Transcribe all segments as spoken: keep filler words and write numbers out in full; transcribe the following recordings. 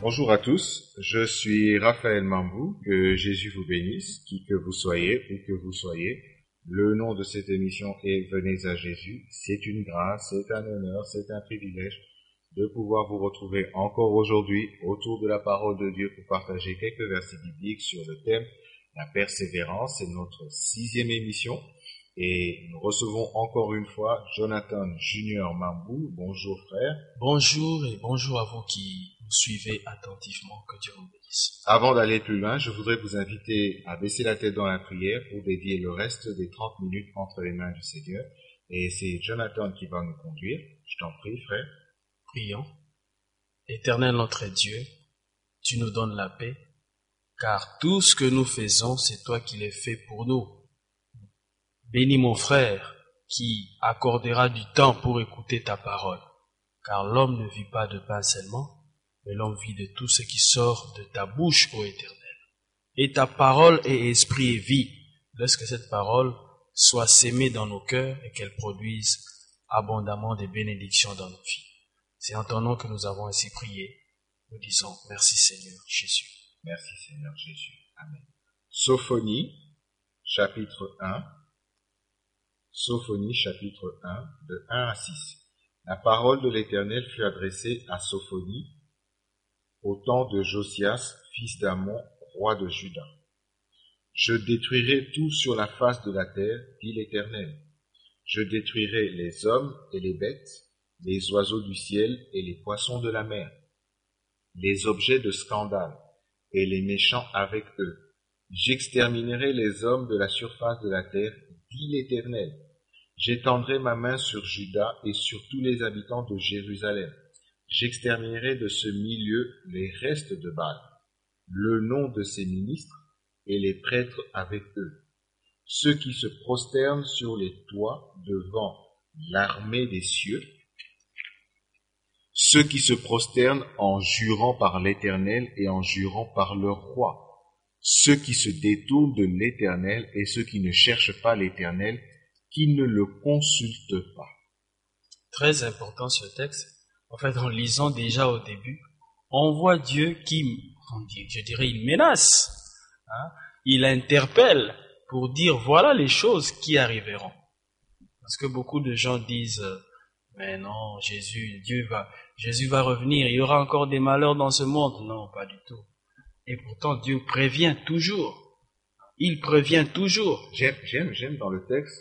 Bonjour à tous, je suis Raphaël Mambou, que Jésus vous bénisse, qui que vous soyez, où que vous soyez. Le nom de cette émission est Venez à Jésus. C'est une grâce, c'est un honneur, c'est un privilège de pouvoir vous retrouver encore aujourd'hui autour de la parole de Dieu pour partager quelques versets bibliques sur le thème la persévérance. C'est notre sixième émission et nous recevons encore une fois Jonathan Junior Mambou. Bonjour frère. Bonjour et bonjour à vous qui nous suivez attentivement, que Dieu vous bénisse. Avant d'aller plus loin, je voudrais vous inviter à baisser la tête dans la prière pour dédier le reste des trente minutes entre les mains du Seigneur. Et c'est Jonathan qui va nous conduire. Je t'en prie, frère. Prions. Éternel notre Dieu, tu nous donnes la paix, car tout ce que nous faisons, c'est toi qui l'as fait pour nous. Bénis mon frère qui accordera du temps pour écouter ta parole, car l'homme ne vit pas de pain seulement, mais l'homme vit de tout ce qui sort de ta bouche, ô Éternel. Et ta parole est esprit et vie. Laisse que cette parole soit sémée dans nos cœurs et qu'elle produise abondamment des bénédictions dans nos vies. C'est en ton nom que nous avons ainsi prié. Nous disons merci Seigneur Jésus. Merci Seigneur Jésus. Amen. Sophonie, chapitre un. Sophonie, chapitre un, de un à six. La parole de l'Éternel fut adressée à Sophonie au temps de Josias, fils d'Amon, roi de Juda. Je détruirai tout sur la face de la terre, dit l'Éternel. Je détruirai les hommes et les bêtes, les oiseaux du ciel et les poissons de la mer, les objets de scandale et les méchants avec eux. J'exterminerai les hommes de la surface de la terre, dit l'Éternel. J'étendrai ma main sur Juda et sur tous les habitants de Jérusalem. J'exterminerai de ce milieu les restes de Baal, le nom de ses ministres et les prêtres avec eux, ceux qui se prosternent sur les toits devant l'armée des cieux, ceux qui se prosternent en jurant par l'Éternel et en jurant par leur roi, ceux qui se détournent de l'Éternel et ceux qui ne cherchent pas l'Éternel, qui ne le consultent pas. Très important ce texte. En fait, en lisant déjà au début, on voit Dieu qui, je dirais, il menace, hein? Il interpelle pour dire voilà les choses qui arriveront. Parce que beaucoup de gens disent mais non, Jésus, Dieu va, Jésus va revenir, il y aura encore des malheurs dans ce monde. Non, pas du tout. Et pourtant, Dieu prévient toujours. Il prévient toujours. J'aime, j'aime, j'aime dans le texte,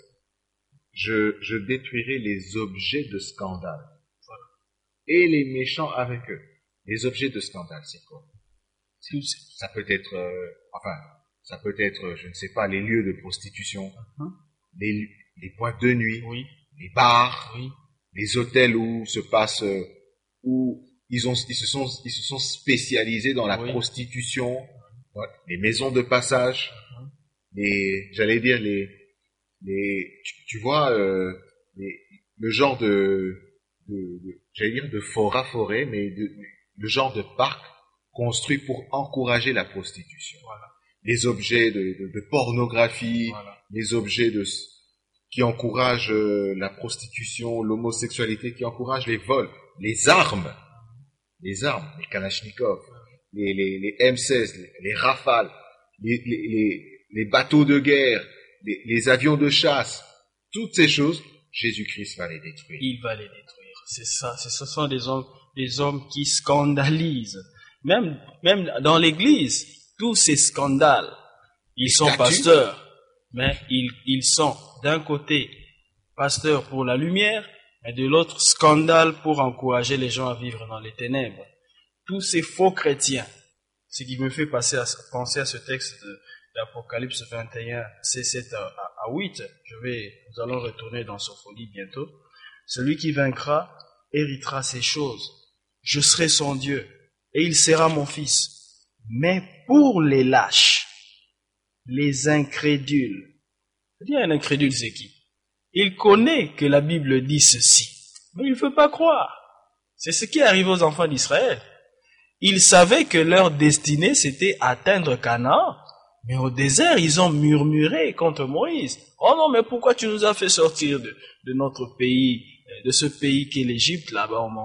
je, je détruirai les objets de scandale. Voilà. Et les méchants avec eux. Les objets de scandale, c'est quoi? C'est, ça peut être, euh, enfin, ça peut être, je ne sais pas, les lieux de prostitution, uh-huh. les, les boîtes de nuit, oui. les bars, oui. les hôtels où se passe, où ils ont, ils se sont, ils se sont spécialisés dans la oui. prostitution, ouais. les maisons de passage, uh-huh. les, j'allais dire les, les, tu, tu vois, euh, les, le genre de, de, de j'allais dire de fort à forêt, mais de, le genre de parc construit pour encourager la prostitution. Voilà. Les objets de, de, de pornographie, voilà. les objets de qui encouragent euh, la prostitution, l'homosexualité, qui encouragent les vols, les armes, les armes, les Kalachnikov, les, les, les M seize, les, les Rafales, les, les, les, les bateaux de guerre, les, les avions de chasse, toutes ces choses, Jésus-Christ va les détruire. Il va les détruire. C'est ça. Ce sont des hommes, des hommes qui scandalisent. Même, même dans l'église, tous ces scandales, ils sont pasteurs, mais ils, ils sont d'un côté pasteurs pour la lumière, et de l'autre scandale pour encourager les gens à vivre dans les ténèbres. Tous ces faux chrétiens, ce qui me fait passer à, penser à ce texte de l'Apocalypse vingt et un, c'est sept à huit. Je vais, nous allons retourner dans Sophonie bientôt. Celui qui vaincra héritera ces choses. Je serai son Dieu et il sera mon fils. Mais pour les lâches, les incrédules, c'est-à-dire un incrédule c'est qui? Il connaît que la Bible dit ceci, mais il ne veut pas croire. C'est ce qui arrive aux enfants d'Israël. Ils savaient que leur destinée c'était atteindre Canaan, mais au désert ils ont murmuré contre Moïse. Oh non, mais pourquoi tu nous as fait sortir de, de notre pays, de ce pays qu'est l'Égypte là-bas au